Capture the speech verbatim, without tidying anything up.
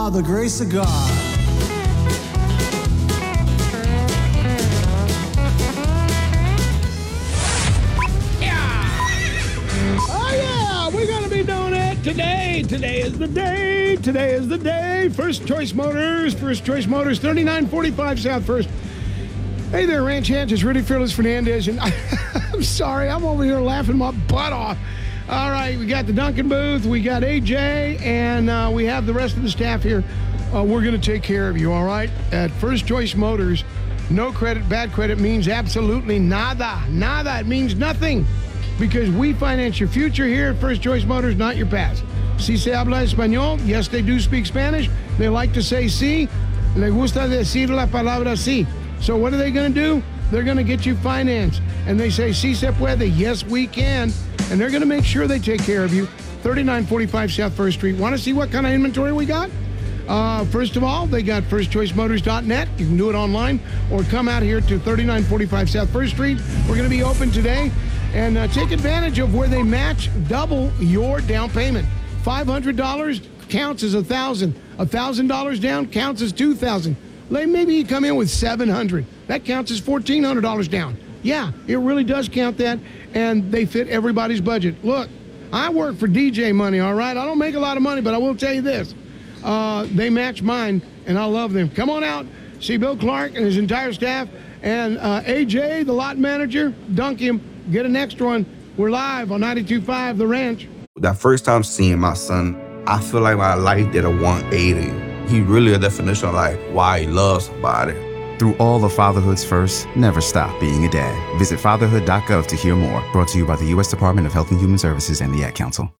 By the grace of God. Oh, yeah, we're going to be doing it today. Today is the day. Today is the day. First Choice Motors. First Choice Motors, thirty-nine forty-five South First. Hey there, Ranch Hands. It's Rudy Fearless Fernandez. And I, I'm sorry, I'm over here laughing my butt off. All right, we got the Duncan booth. We got A J, and uh, we have the rest of the staff here. Uh, we're going to take care of you, all right? At First Choice Motors, no credit, bad credit means absolutely nada. Nada. It means nothing. Because we finance your future here at First Choice Motors, not your past. Si se habla español, yes, they do speak Spanish. They like to say si. Le gusta decir la palabra si. So what are they going to do? They're going to get you financed. And they say, si se puede, yes, we can. And they're going to make sure they take care of you. thirty-nine forty-five South First Street. Want to see what kind of inventory we got? Uh, first of all, they got first choice motors dot net. You can do it online or come out here to thirty-nine forty-five South First Street. We're going to be open today. And uh, take advantage of where they match double your down payment. five hundred dollars counts as one thousand dollars. one thousand dollars down counts as two thousand dollars. Maybe you come in with seven hundred dollars. That counts as fourteen hundred dollars down. Yeah, it really does count that, and they fit everybody's budget. Look, I work for D J money, all right? I don't make a lot of money, but I will tell you this. Uh, they match mine, and I love them. Come on out, see Bill Clark and his entire staff, and uh, A J, the lot manager, dunk him. Get an extra one. We're live on ninety-two point five The Ranch. That first time seeing my son, I feel like my life did a one eighty. He really a definition of like why he loves somebody. Through all of fatherhood's first, never stop being a dad. Visit fatherhood dot gov to hear more. Brought to you by the U S Department of Health and Human Services and the Ad Council.